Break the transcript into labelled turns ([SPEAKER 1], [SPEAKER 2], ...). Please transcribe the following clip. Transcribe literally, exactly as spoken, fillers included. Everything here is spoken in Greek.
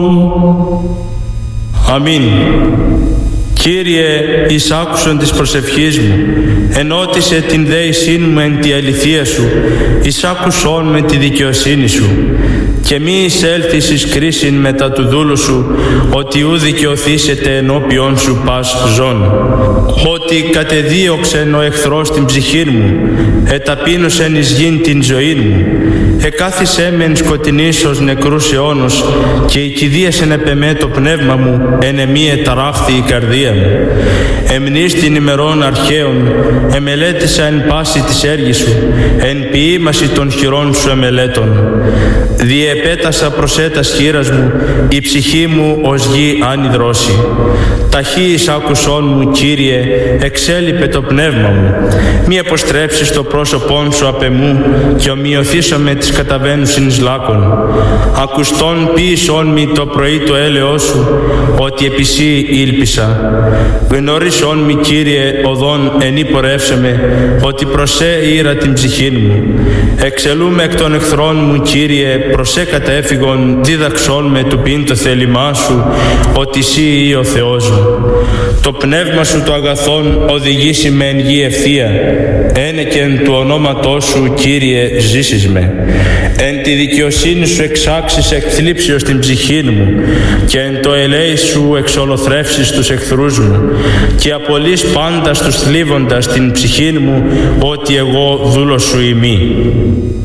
[SPEAKER 1] Αμήν. Κύριε, εις άκουσον της προσευχής μου, ενώτισε την δέησήν μου εν τη αληθεία σου, εις άκουσον με τη δικαιοσύνη σου, και μη εισέλθεις εις κρίσιν μετά του δούλου σου, ότι ου δικαιωθήσετε ενώπιον σου πας ζών. Ότι κατεδίωξεν ο εχθρός την ψυχήν μου, εταπείνωσεν εις γην την ζωήν μου, εκάθισέ με εν σκοτεινής ως νεκρούς αιώνος, και οικηδίασεν επ' εμέ το πνεύμα μου, εν εμή εταράχθη η καρδία μου. Εμνείς την ημερών αρχαίων, εμελέτησα εν πάση της έργης σου, εν ποίημαση των χειρών σου εμελέτων. Διεπέτασα προσέτας χείρας μου, η ψυχή μου ως γη άνυδρωση. Ταχύης άκουσόν μου, Κύριε, εξέλιπε το πνεύμα μου. Μη αποστρέψεις το πρόσωπόν σου απ' εμού, και ομοιωθήσω με τις καταβαίνουσιν εις λάκων. Ακουστόν ποίησόν μη το πρωί το έλεος σου, ότι επί σύ ήλπισα. Γνωρίσον μη, Κύριε, οδόν ενή πορεύσομαι, ότι προσέ ήρα την ψυχήν μου. Εξελούμε εκ των εχθρών μου, Κύριε, προσέ καταέφυγον, δίδαξόν με του πίν το θέλημά σου, ότι σύ ή ο Θεός μου. Το πνεύμα σου το αγαθόν οδηγήσει με εν γη ευθεία, ένεκεν του ονόματός σου, Κύριε, ζήσεις με. Εν τη δικαιοσύνη σου εξάξεις εκ θλίψεως την ψυχήν μου, και εν το ελέη σου εξολοθρεύσεις τους εχθρούς μου, και απολύς πάντα στους θλίβοντας την ψυχήν μου, ότι εγώ δούλος σου ημί.